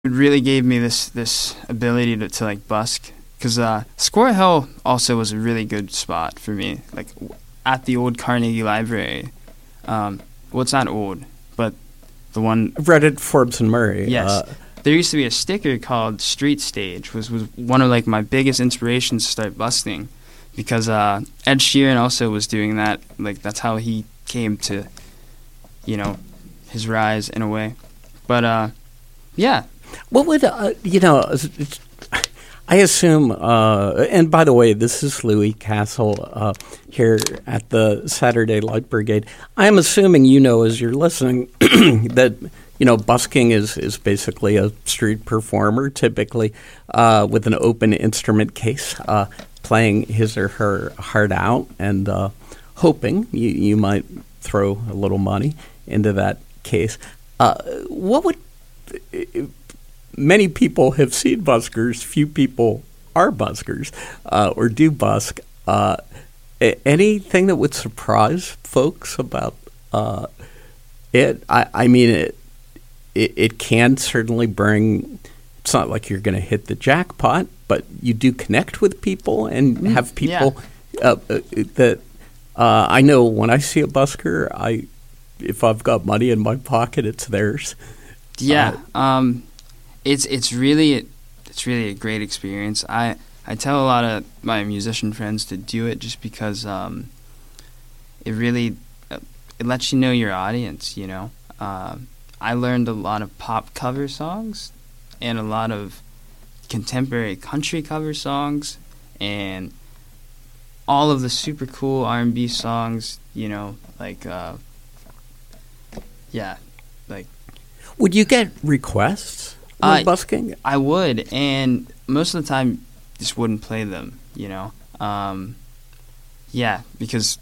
it really gave me this ability to like busk. Because Squirrel Hill also was a really good spot for me, like at the old Carnegie Library. Well, it's not old, but the one... I've read it, Forbes and Murray. Yes. There used to be a sticker called Street Stage, was one of like my biggest inspirations to start busking, because Ed Sheeran also was doing that. Like that's how he came to, his rise in a way. But yeah. What would I assume, and by the way, this is Louis Castle here at the Saturday Light Brigade. I'm assuming as you're listening that, busking is basically a street performer, typically with an open instrument case, playing his or her heart out and hoping you might throw a little money into that case. What would... Many people have seen buskers. Few people are buskers or do busk. Anything that would surprise folks about it? I mean, it can certainly bring... It's not like you're going to hit the jackpot, but you do connect with people and have people that... I know when I see a busker, if I've got money in my pocket, it's theirs. Yeah. It's really a great experience. I tell a lot of my musician friends to do it just because it really it lets you know your audience. I learned a lot of pop cover songs and a lot of contemporary country cover songs and all of the super cool R&B songs. Would you get requests? Busking? I would, and most of the time just wouldn't play them, because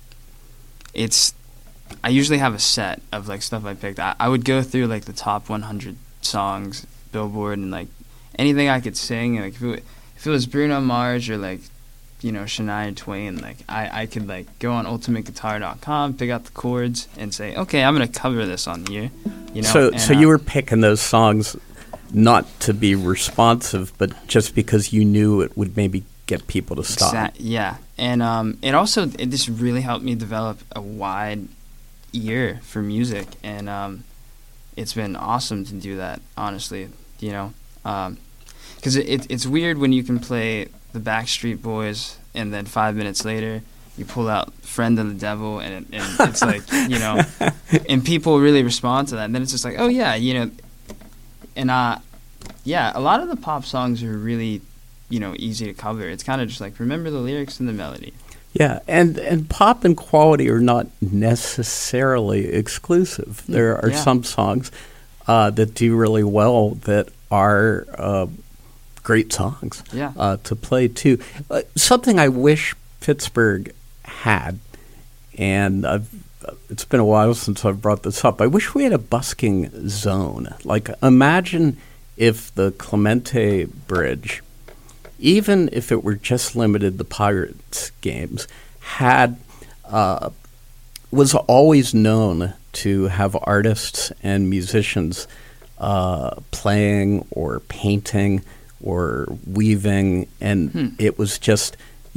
I usually have a set of like stuff I picked. I would go through like the top 100 songs, Billboard, and like anything I could sing. Like if it was Bruno Mars or like Shania Twain, like I could like go on ultimateguitar.com, pick out the chords, and say, okay, I'm gonna cover this on here. So you were picking those songs not to be responsive, but just because you knew it would maybe get people to stop. Yeah, and it just really helped me develop a wide ear for music, and it's been awesome to do that, honestly, because it's weird when you can play the Backstreet Boys and then 5 minutes later you pull out Friend of the Devil and it's like, and people really respond to that, and then it's just like, oh yeah, and a lot of the pop songs are really, easy to cover. It's kind of just like remember the lyrics and the melody. Yeah, and pop and quality are not necessarily exclusive. There are some songs that do really well that are great songs to play too. Something I wish Pittsburgh had, and it's been a while since I've brought this up. I wish we had a busking zone. Like, imagine if the Clemente Bridge, even if it were just limited to Pirates games, was always known to have artists and musicians playing or painting or weaving, and it was just,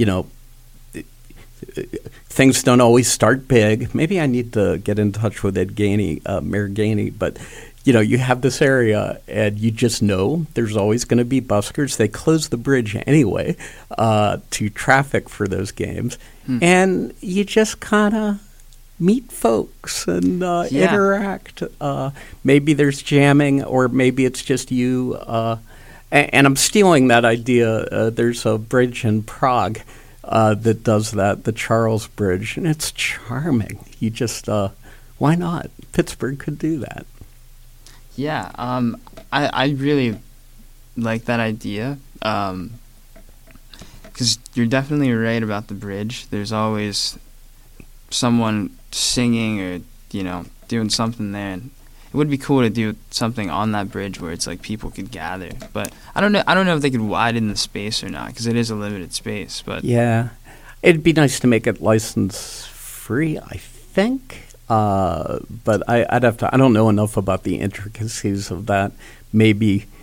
things don't always start big. Maybe I need to get in touch with Mayor Gainey, but you have this area and you just know there's always going to be buskers. They close the bridge anyway to traffic for those games, and you just kind of meet folks and interact. Maybe there's jamming, or maybe it's just you. And I'm stealing that idea. There's a bridge in Prague that does that, the Charles Bridge, and it's charming. You just, why not? Pittsburgh could do that. Yeah, I really like that idea, because you're definitely right about the bridge. There's always someone singing or, doing something there. And it would be cool to do something on that bridge where it's like people could gather. But I don't know if they could widen the space or not, because it is a limited space. But yeah, it'd be nice to make it license free, I think. But I'd have to. I don't know enough about the intricacies of that. maybe